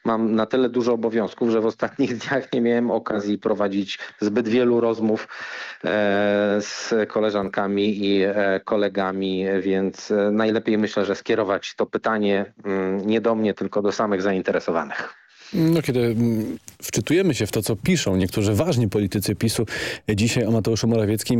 mam na tyle dużo obowiązków, że w ostatnich dniach nie miałem okazji prowadzić zbyt wielu rozmów z koleżankami i kolegami, więc najlepiej myślę, że skierować to pytanie nie do mnie, tylko do samych zainteresowanych. No, kiedy wczytujemy się w to, co piszą niektórzy ważni politycy PiS-u dzisiaj o Mateuszu Morawieckim,